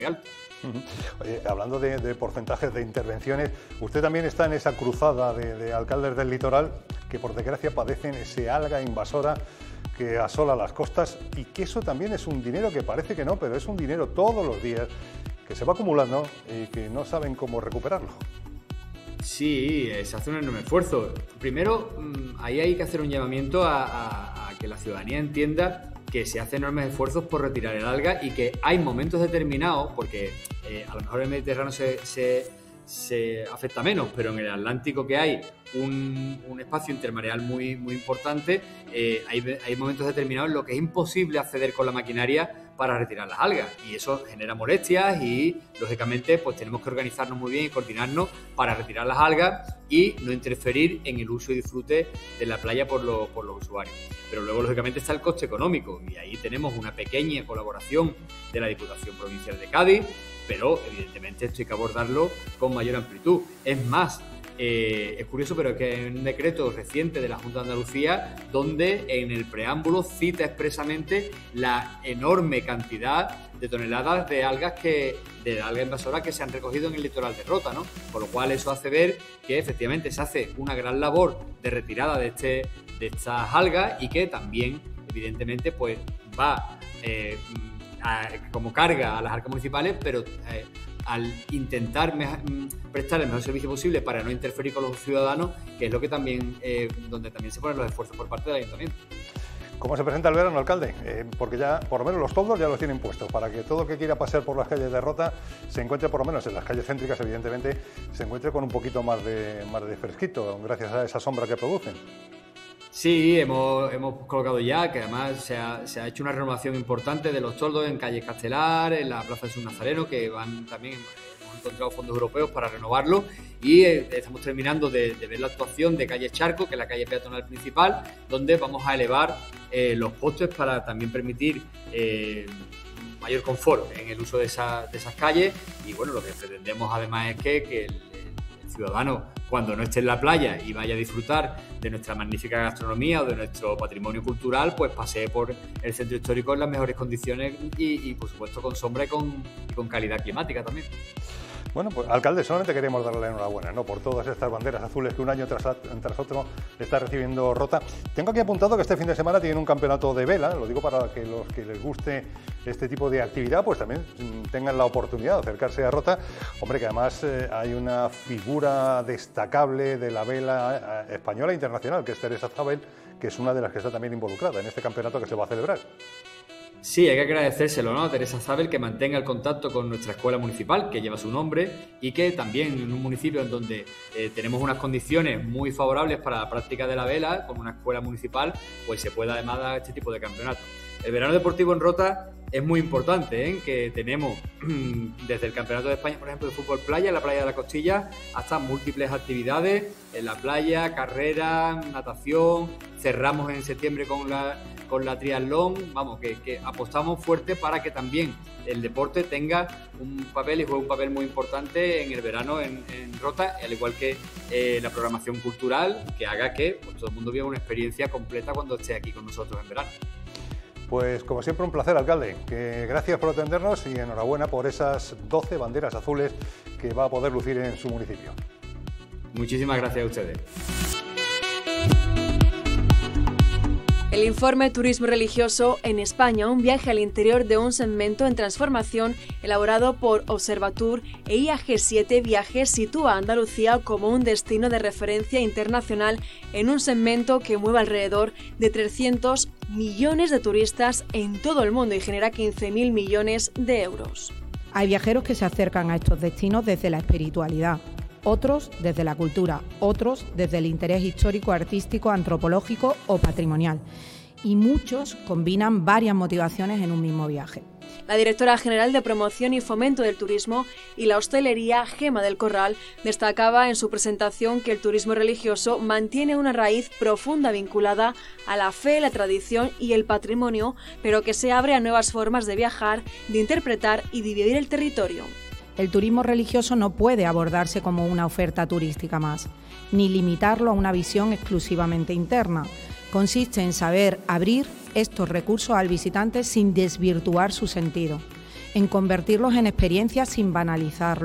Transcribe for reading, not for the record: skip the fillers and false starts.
alto. Oye, hablando de porcentajes de intervenciones, usted también está en esa cruzada de alcaldes del litoral que por desgracia padecen ese alga invasora que asola las costas, y que eso también es un dinero que parece que no, pero es un dinero todos los días que se va acumulando y que no saben cómo recuperarlo. Sí, se hace un enorme esfuerzo. Primero, ahí hay que hacer un llamamiento a que la ciudadanía entienda que se hacen enormes esfuerzos por retirar el alga y que hay momentos determinados, porque a lo mejor en el Mediterráneo se afecta menos, pero en el Atlántico, que hay un espacio intermareal muy importante, hay momentos determinados en los que es imposible acceder con la maquinaria para retirar las algas, y eso genera molestias y, lógicamente, pues tenemos que organizarnos muy bien y coordinarnos para retirar las algas y no interferir en el uso y disfrute de la playa por los usuarios. Pero luego, lógicamente, está el coste económico, y ahí tenemos una pequeña colaboración de la Diputación Provincial de Cádiz, pero evidentemente esto hay que abordarlo con mayor amplitud. Es más, es curioso, pero es que hay un decreto reciente de la Junta de Andalucía donde en el preámbulo cita expresamente la enorme cantidad de toneladas de alga invasora que se han recogido en el litoral de Rota, ¿no? Con lo cual eso hace ver que efectivamente se hace una gran labor de retirada de estas algas, y que también, evidentemente, pues va como carga a las arcas municipales, pero al intentar prestar el mejor servicio posible para no interferir con los ciudadanos, que es lo que también donde también se ponen los esfuerzos por parte del ayuntamiento. ¿Cómo se presenta el verano, alcalde? Porque ya, por lo menos, los toldos ya los tienen puestos, para que todo el que quiera pasear por las calles de Rota se encuentre, por lo menos en las calles céntricas, evidentemente, se encuentre con un poquito más de fresquito, gracias a esa sombra que producen. Sí, hemos colocado ya, que además se ha hecho una renovación importante de los toldos en calle Castelar, en la Plaza de Jesús Nazareno, que van también, hemos encontrado fondos europeos para renovarlo, y estamos terminando de ver la actuación de calle Charco, que es la calle peatonal principal, donde vamos a elevar los postes para también permitir mayor confort en el uso de esas calles. Y bueno, lo que pretendemos además es que el ciudadano, cuando no esté en la playa y vaya a disfrutar de nuestra magnífica gastronomía o de nuestro patrimonio cultural, pues pasee por el centro histórico en las mejores condiciones y por supuesto, con sombra y con calidad climática también. Bueno, pues alcalde, solamente queremos darle la enhorabuena, ¿no?, por todas estas banderas azules que un año tras otro está recibiendo Rota. Tengo aquí apuntado que este fin de semana tienen un campeonato de vela, lo digo para que los que les guste este tipo de actividad pues también tengan la oportunidad de acercarse a Rota. Hombre, que además hay una figura destacable de la vela española e internacional, que es Teresa Zabel, que es una de las que está también involucrada en este campeonato que se va a celebrar. Sí, hay que agradecérselo, ¿no?, a Teresa Zabel, que mantenga el contacto con nuestra escuela municipal, que lleva su nombre, y que también en un municipio en donde tenemos unas condiciones muy favorables para la práctica de la vela, como una escuela municipal, pues se pueda además dar este tipo de campeonato. El verano deportivo en Rota es muy importante, que tenemos desde el Campeonato de España, por ejemplo, de fútbol playa, en la playa de la Costilla, hasta múltiples actividades en la playa, carreras, natación. Cerramos en septiembre con la triatlón. Vamos, que apostamos fuerte para que también el deporte tenga un papel y juegue un papel muy importante en el verano en Rota, al igual que la programación cultural, que haga que pues, todo el mundo viva una experiencia completa cuando esté aquí con nosotros en verano. Pues como siempre un placer, alcalde, que gracias por atendernos y enhorabuena por esas 12 banderas azules que va a poder lucir en su municipio. Muchísimas gracias a ustedes. El informe Turismo Religioso en España, un viaje al interior de un segmento en transformación, elaborado por Observatur e IAG7 Viajes, sitúa a Andalucía como un destino de referencia internacional en un segmento que mueve alrededor de 300 millones de turistas en todo el mundo y genera 15.000 millones de euros. Hay viajeros que se acercan a estos destinos desde la espiritualidad, otros desde la cultura, otros desde el interés histórico, artístico, antropológico o patrimonial. Y muchos combinan varias motivaciones en un mismo viaje. La directora general de Promoción y Fomento del Turismo y la Hostelería, Gema del Corral, destacaba en su presentación que el turismo religioso mantiene una raíz profunda vinculada a la fe, la tradición y el patrimonio, pero que se abre a nuevas formas de viajar, de interpretar y de vivir el territorio. El turismo religioso no puede abordarse como una oferta turística más, ni limitarlo a una visión exclusivamente interna. Consiste en saber abrir estos recursos al visitante sin desvirtuar su sentido. en convertirlos en experiencias sin banalizarlos.